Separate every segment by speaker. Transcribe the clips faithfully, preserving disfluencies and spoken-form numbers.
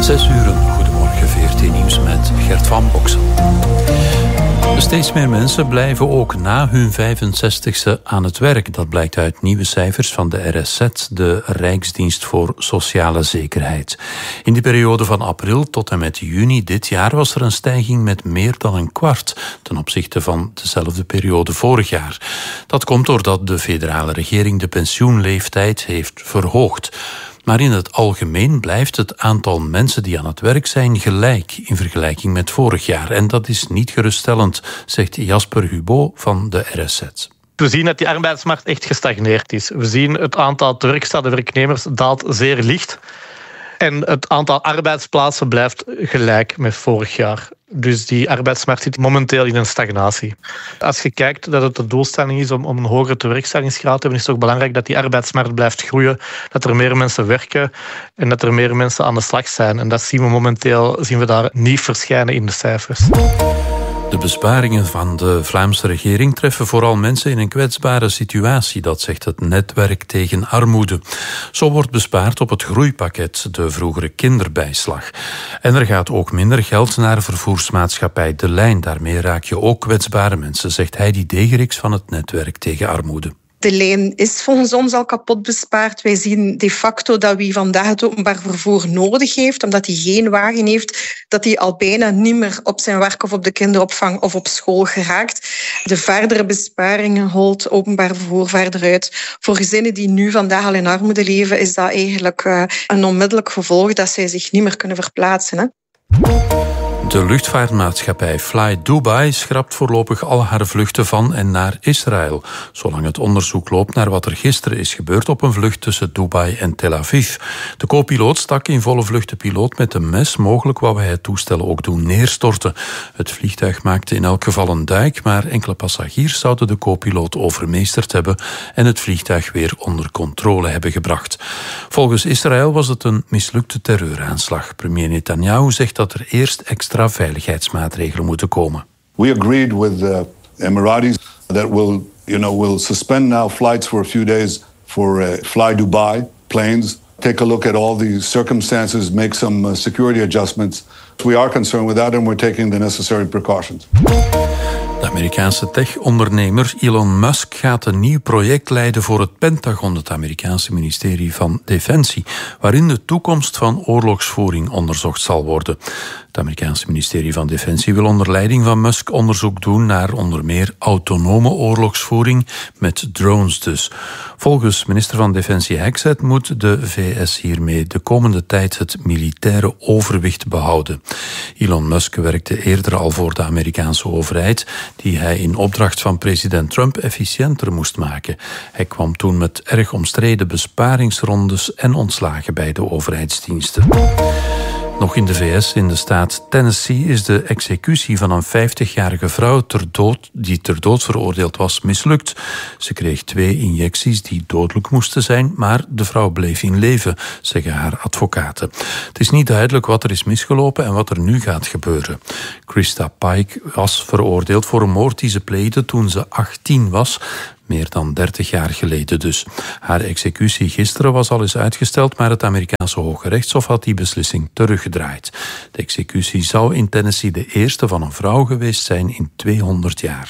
Speaker 1: Zes uur, goedemorgen, V R T Nieuws met Gert van Boksel. Steeds meer mensen blijven ook na hun vijfenzestigste aan het werk. Dat blijkt uit nieuwe cijfers van de R S Z, de Rijksdienst voor Sociale Zekerheid. In de periode van april tot en met juni dit jaar was er een stijging met meer dan een kwart ten opzichte van dezelfde periode vorig jaar. Dat komt doordat de federale regering de pensioenleeftijd heeft verhoogd. Maar in het algemeen blijft het aantal mensen die aan het werk zijn gelijk in vergelijking met vorig jaar. En dat is niet geruststellend, zegt Jasper Hubo van de R S Z.
Speaker 2: We zien dat die arbeidsmarkt echt gestagneerd is. We zien het aantal teruggestelde werknemers daalt zeer licht. En het aantal arbeidsplaatsen blijft gelijk met vorig jaar. Dus die arbeidsmarkt zit momenteel in een stagnatie. Als je kijkt dat het de doelstelling is om, om een hogere tewerkstellingsgraad te hebben, is het ook belangrijk dat die arbeidsmarkt blijft groeien, dat er meer mensen werken en dat er meer mensen aan de slag zijn. En dat zien we momenteel zien we daar niet verschijnen in de cijfers.
Speaker 1: De besparingen van de Vlaamse regering treffen vooral mensen in een kwetsbare situatie, dat zegt het Netwerk tegen Armoede. Zo wordt bespaard op het groeipakket, de vroegere kinderbijslag. En er gaat ook minder geld naar vervoersmaatschappij De Lijn. Daarmee raak je ook kwetsbare mensen, zegt Heidi Degeriks van het Netwerk tegen Armoede.
Speaker 3: De lijn is volgens ons al kapot bespaard. Wij zien de facto dat wie vandaag het openbaar vervoer nodig heeft, omdat hij geen wagen heeft, dat hij al bijna niet meer op zijn werk of op de kinderopvang of op school geraakt. De verdere besparingen holt openbaar vervoer verder uit. Voor gezinnen die nu vandaag al in armoede leven, is dat eigenlijk uh, een onmiddellijk gevolg dat zij zich niet meer kunnen verplaatsen. Hè?
Speaker 1: De luchtvaartmaatschappij Fly Dubai schrapt voorlopig al haar vluchten van en naar Israël, zolang het onderzoek loopt naar wat er gisteren is gebeurd op een vlucht tussen Dubai en Tel Aviv. De co-piloot stak in volle vlucht de piloot met een mes. Mogelijk wou hij het toestel ook doen neerstorten. Het vliegtuig maakte in elk geval een duik, maar enkele passagiers zouden de co-piloot overmeesterd hebben en het vliegtuig weer onder controle hebben gebracht. Volgens Israël was het een mislukte terreuraanslag. Premier Netanyahu zegt dat er eerst extra veiligheidsmaatregelen moeten komen.
Speaker 4: We agreed with the Emiratis that we'll, you know, we'll suspend now flights for a few days for uh, Fly Dubai planes. Take a look at all the circumstances, make some uh, security adjustments. We are concerned with that and we're taking the necessary precautions.
Speaker 1: De Amerikaanse tech-ondernemer Elon Musk gaat een nieuw project leiden voor het Pentagon, het Amerikaanse ministerie van Defensie, waarin de toekomst van oorlogsvoering onderzocht zal worden. Het Amerikaanse ministerie van Defensie wil onder leiding van Musk onderzoek doen naar onder meer autonome oorlogsvoering met drones dus. Volgens minister van Defensie Hexet moet de V S hiermee de komende tijd het militaire overwicht behouden. Elon Musk werkte eerder al voor de Amerikaanse overheid, die hij in opdracht van president Trump efficiënter moest maken. Hij kwam toen met erg omstreden besparingsrondes en ontslagen bij de overheidsdiensten. Nog in de V S, in de staat Tennessee, is de executie van een vijftigjarige vrouw ter dood, die ter dood veroordeeld was, mislukt. Ze kreeg twee injecties die dodelijk moesten zijn, maar de vrouw bleef in leven, zeggen haar advocaten. Het is niet duidelijk wat er is misgelopen en wat er nu gaat gebeuren. Krista Pike was veroordeeld voor een moord die ze pleegde toen ze achttien was. Meer dan dertig jaar geleden dus. Haar executie gisteren was al eens uitgesteld, maar het Amerikaanse Hoge Rechtshof had die beslissing teruggedraaid. De executie zou in Tennessee de eerste van een vrouw geweest zijn in tweehonderd jaar.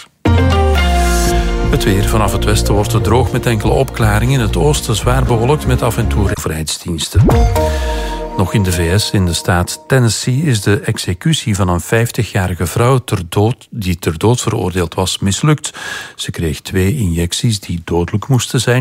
Speaker 1: Het weer. Vanaf het westen wordt het droog met enkele opklaringen. In het oosten zwaar bewolkt met af en toe overheidsdiensten. Nog in de V S, in de staat Tennessee, is de executie van een vijftigjarige vrouw ter dood, die ter dood veroordeeld was mislukt. Ze kreeg twee injecties die dodelijk moesten zijn.